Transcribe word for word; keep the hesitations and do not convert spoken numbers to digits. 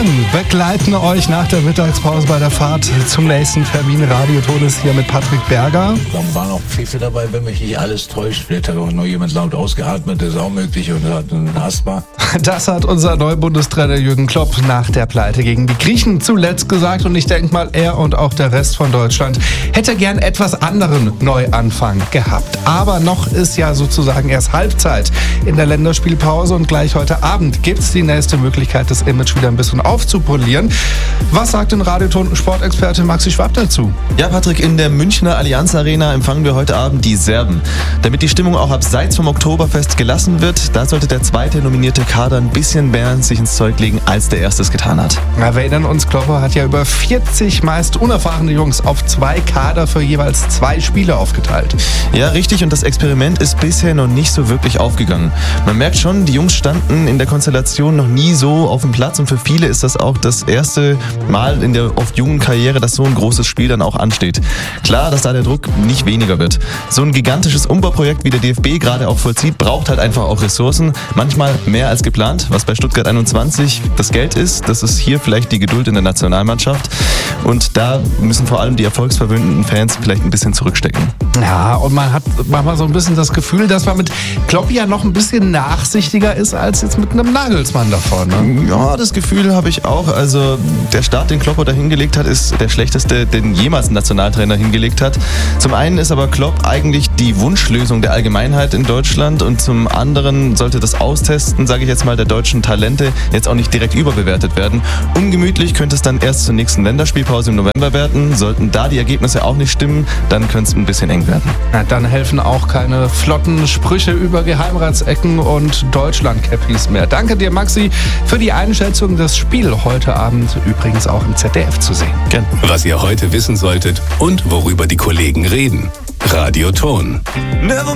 Morgen begleiten euch nach der Mittagspause bei der Fahrt zum nächsten Termin. Radioton ist hier mit Patrick Berger. Dann waren auch Pfiffe dabei, wenn mich nicht alles täuscht. Vielleicht hat auch noch jemand laut ausgeatmet, das ist auch möglich, und hat ein Asthma. Das hat unser neuer Bundestrainer Jürgen Klopp nach der Pleite gegen die Griechen zuletzt gesagt. Und ich denke mal, er und auch der Rest von Deutschland hätte gern etwas anderen Neuanfang gehabt. Aber noch ist ja sozusagen erst Halbzeit in der Länderspielpause und gleich heute Abend gibt es die nächste Möglichkeit, das Image wieder ein bisschen aufzupolieren. Was sagt denn Radioton-Sportexperte Maxi Schwab dazu? Ja, Patrick, in der Münchner Allianz Arena empfangen wir heute Abend die Serben. Damit die Stimmung auch abseits vom Oktoberfest gelassen wird, da sollte der zweite nominierte Kader ein bisschen mehr sich ins Zeug legen, als der erste es getan hat. Ja, wir erinnern uns, Klopper hat ja über vierzig meist unerfahrene Jungs auf zwei Kader für jeweils zwei Spiele aufgeteilt. Ja, richtig, und das Experiment ist bisher noch nicht so wirklich aufgegangen. Man merkt schon, die Jungs standen in der Konstellation noch nie so auf dem Platz und für viele ist das auch das erste Mal in der oft jungen Karriere, dass so ein großes Spiel dann auch ansteht. Klar, dass da der Druck nicht weniger wird. So ein gigantisches Umbauprojekt wie der D F B gerade auch vollzieht, braucht halt einfach auch Ressourcen. Manchmal mehr als geplant, was bei Stuttgart einundzwanzig das Geld ist. Das ist hier vielleicht die Geduld in der Nationalmannschaft. Und da müssen vor allem die erfolgsverwöhnten Fans vielleicht ein bisschen zurückstecken. Ja, und man hat manchmal so ein bisschen das Gefühl, dass man mit Klopp ja noch ein bisschen nachsichtiger ist als jetzt mit einem Nagelsmann da vorne. Ja, das Gefühl habe ich auch. Also der Start, den Klopp da hingelegt hat, ist der schlechteste, den jemals ein Nationaltrainer hingelegt hat. Zum einen ist aber Klopp eigentlich die Wunschlösung der Allgemeinheit in Deutschland und zum anderen sollte das Austesten, sage ich jetzt mal, der deutschen Talente jetzt auch nicht direkt überbewertet werden. Ungemütlich könnte es dann erst zur nächsten Länderspielpause im November werden. Sollten da die Ergebnisse auch nicht stimmen, dann könnte es ein bisschen eng werden. Ja, dann helfen auch keine flotten Sprüche über Geheimratsecken und Deutschland-Cappies mehr. Danke dir, Maxi, für die Einschätzung. Das Spiel heute Abend übrigens auch im Z D F zu sehen. Gern. Was ihr heute wissen solltet und worüber die Kollegen reden. Radioton.